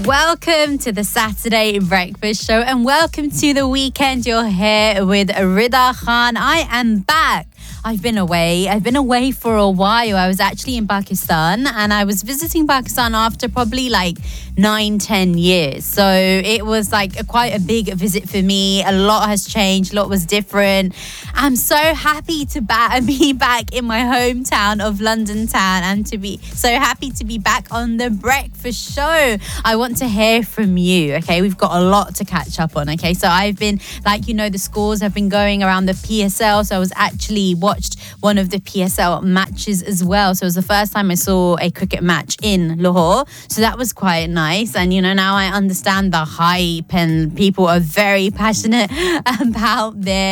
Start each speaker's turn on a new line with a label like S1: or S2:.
S1: Welcome to the Saturday Breakfast Show and welcome to the weekend. You're here with Rida Khan. I am back. I've been away for a while. I was actually in Pakistan and I was visiting Pakistan after probably like 9-10 years. So it was like quite a big visit for me. A lot has changed, a lot was different. I'm so happy to be back in my hometown of London town and to be so happy to be back on the Breakfast Show. I want to hear from you, okay? We've got a lot to catch up on, okay? So I've been, the scores have been going around the PSL. So I was actually watched one of the PSL matches as well. So it was the first time I saw a cricket match in Lahore. So that was quite nice. And, now I understand the hype and people are very passionate about their